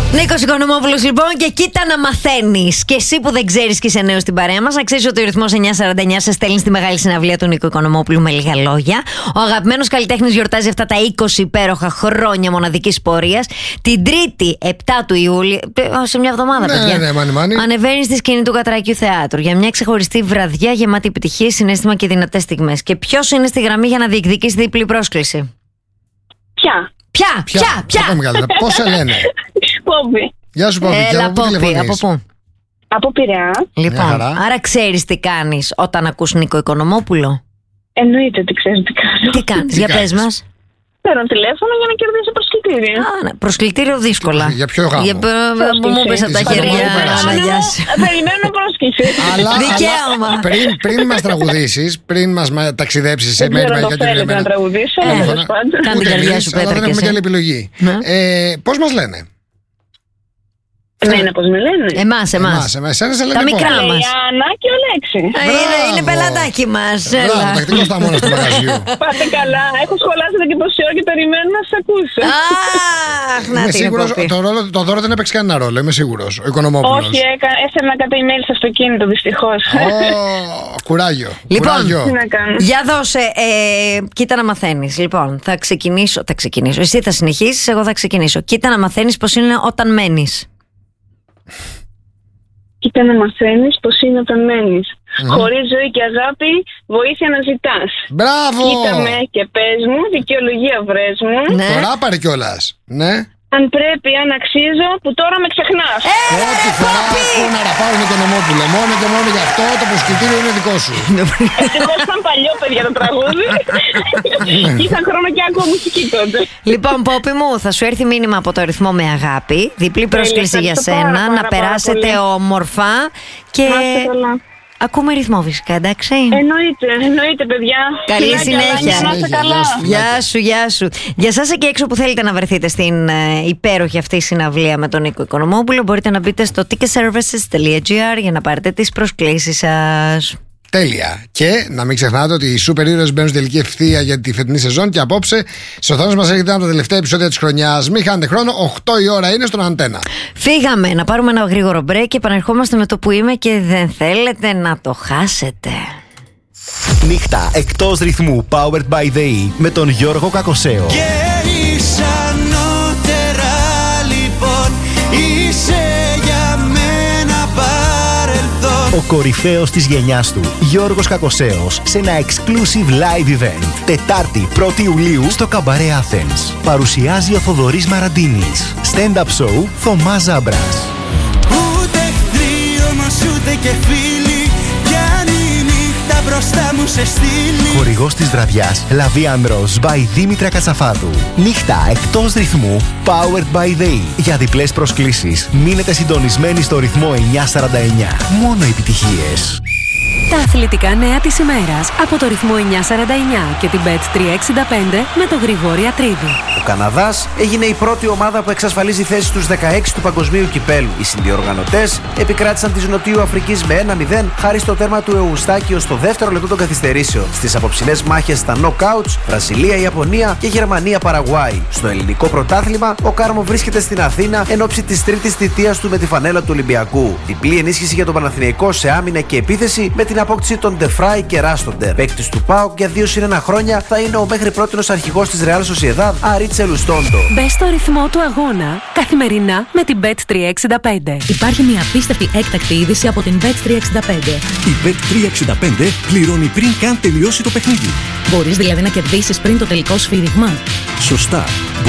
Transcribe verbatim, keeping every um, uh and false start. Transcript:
Νίκος Οικονομόπουλος λοιπόν, και κοίτα να μαθαίνεις. Και εσύ που δεν ξέρεις και είσαι νέος στην παρέα μας, να ξέρεις ότι ο ρυθμός εννιά σαράντα εννιά σε στέλνει στη μεγάλη συναυλία του Νίκου Οικονομόπουλου με λίγα λόγια. Ο αγαπημένος καλλιτέχνης γιορτάζει αυτά τα είκοσι υπέροχα χρόνια μοναδικής πορείας. Την Τρίτη, επτά του Ιούλη, σε μια εβδομάδα, ναι, παιδιά. Ναι, μάνι, μάνι. Ανεβαίνει στη σκηνή του Κατρακιού Θεάτρου για μια ξεχωριστή βραδιά γεμάτη επιτυχίες, συναίσθημα και δυνατές στιγμές. Και ποιος είναι στη γραμμή για να διεκδικήσει διπλή πρόσκληση? Ποια? Ποια, ποια, ποια. Πώς σε λένε? Πόπι. Γεια σου, Πόπι. Έλα, Πόπι, από πού? Από Πειραιά. Λοιπόν, άρα ξέρεις τι κάνεις όταν ακούς Νίκο Οικονομόπουλο? Εννοείται ότι ξέρεις τι κάνω. Τι κάνεις, για πες μας. Παίρνω τηλέφωνο για να κερδίσω προσκλητήριο. Α, ναι. Προσκλητήριο δύσκολα. Για ποιο γάμο? Για, μου μου πες από τα χέρια. Περιμένω πρόσκληση. Αλλά, δικαίωμα. Αλλά, πριν, πριν μας τραγουδήσεις, πριν μας ταξιδέψεις σε μέρη μαγικά και Δεν να τραγουδήσω. Κάνε την καρδιά σου, Πέτρα. Αλλά δεν έχουμε και άλλη επιλογή. Ε, πώς μας λένε? Εμένα πώς με λένε? Εμάς, εμάς. Τα μικρά μας. Η Άννα και ο Λέξη. Είναι, είναι πελατάκι μας. Μπράβο, τακτικό στα μόνα του μαγαζιού. Πάτε καλά. Έχω σχολάσει εδώ και τόση ώρα και περιμένω να σας ακούσω. Αχ, να Είμαι την σίγουρος, το, ρόλο, το δώρο δεν έπαιξε κανένα ρόλο, είμαι σίγουρος. Ο Οικονομόπουλος. Όχι, έστελνα κατά email στο αυτοκίνητο, δυστυχώς. Κουράγιο. Λοιπόν, τι να κάνω. Για δώσε, ε, κοίτα να μαθαίνεις. Λοιπόν, θα ξεκινήσω, θα ξεκινήσω. Εσύ θα συνεχίσεις, εγώ θα ξεκινήσω. Κοίτα να μαθαίνεις πώς είναι όταν μένεις. Κοίτα να μαθαίνεις πως είναι όταν μένεις. Mm. Χωρίς ζωή και αγάπη, βοήθεια να ζητάς. Μπράβο! Κοίτα με και πες μου, δικαιολογία βρες μου. Ναι. Το ράπαρε κιόλας. Ναι. Αν πρέπει, αν αξίζω, που τώρα με ξεχνάς. Ε, Ό,τι φορά ακούω να ραπάω είναι Οικονομόπουλο. Μόνο και μόνο γι' αυτό το προσκλητήριο είναι δικό σου. Ευτυχώς ήταν παλιό, παιδιά, το τραγούδι. Και είχα χρόνο και άκουα μουσική τότε. Λοιπόν, Πόπι μου, θα σου έρθει μήνυμα από το ρυθμό με αγάπη. Διπλή πρόσκληση για σένα. Πάρα, να πάρα, περάσετε πάρα όμορφα. Και ακούμε ρυθμό, φυσικά, εντάξει. Εννοείται, εννοείται, παιδιά. Καλή Φιλάκια, συνέχεια. να είστε καλά. Γεια σου, γεια σου. Για σας εκεί έξω που θέλετε να βρεθείτε στην ε, υπέροχη αυτή συναυλία με τον Νίκο Οικονομόπουλο, μπορείτε να μπείτε στο ticket services τελεία gr για να πάρετε τις προσκλήσεις σας. Τέλεια. Και να μην ξεχνάτε ότι οι σούπερ ήρωες μπαίνουν στην τελική ευθεία για τη φετινή σεζόν. Και απόψε στις οθόνες μας έρχεται ένα από τα τελευταία επεισόδια της χρονιάς. Μην χάνετε χρόνο, οκτώ η ώρα είναι στον Αντένα. Φύγαμε να πάρουμε ένα γρήγορο break και επανερχόμαστε με το που είμαι και δεν θέλετε να το χάσετε. Νύχτα εκτός ρυθμού Powered by the E με τον Γιώργο Κακοσέο. Και είσαι ανώτερα λοιπόν, είσαι για μένα παρελθόν. Ο κορυφαίος της γενιάς του, Γιώργος Κακοσέος, σε ένα exclusive live event. Τετάρτη πρώτη Ιουλίου στο Καμπαρέ Athens. Παρουσιάζει ο Θοδωρής Μαραντίνης. Stand-up show Θωμάς Ζάμπρας. Ούτε εχθροί όμως ούτε και φίλοι, κι αν η νύχτα μπροστά μου σε στείλει. Χορηγός της βραδιάς Lavian Rose by Δήμητρα Κατσαφάτου. Νύχτα εκτός ρυθμού Powered by the E. Για διπλές προσκλήσεις μείνετε συντονισμένοι στο ρυθμό εννιά σαράντα εννιά. Μόνο επιτυχίες. Τα αθλητικά νέα της ημέρας από το ρυθμό εννιά σαράντα εννιά και την μπετ τριακόσια εξήντα πέντε με τον Γρηγόρη Ατρίδη. Ο Καναδάς έγινε η πρώτη ομάδα που εξασφαλίζει θέση στους δεκαέξι του Παγκοσμίου Κυπέλου. Οι συνδιοργανωτές επικράτησαν της Νοτιού Αφρικής με ένα μηδέν χάρη στο τέρμα του Εουστάκιο στο δεύτερο λεπτό των καθυστερήσεων. Στις απόψινές μάχες στα knockouts, Βραζιλία, Ιαπωνία και Γερμανία, Παραγουάη. Στο ελληνικό πρωτάθλημα, ο Κάρμο βρίσκεται στην Αθήνα εν ώψη της τρίτης θητείας του με τη φανέλα του Ολυμπιακού. Διπλή ενίσχυση για τον Παναθηναϊκό σε άμυνα και επίθεση με την απόκτηση των Ντεφράι και Ράστοντερ. Παίκτης του ΠΑΟΚ για δύο συν ένα χρόνια θα είναι ο μέχρι πρότινος αρχηγός της Ρεάλ Σοσιεδάδ, Αρίτσε Λουστόντο. Μπες στο ρυθμό του αγώνα καθημερινά με την μπετ τριακόσια εξήντα πέντε. Υπάρχει μια απίστευτη έκτακτη είδηση από την μπετ τριακόσια εξήντα πέντε. Η μπετ τριακόσια εξήντα πέντε πληρώνει πριν καν τελειώσει το παιχνίδι. Μπορείς δηλαδή να κερδίσεις πριν το τελικό σφύριγμα. Σωστά.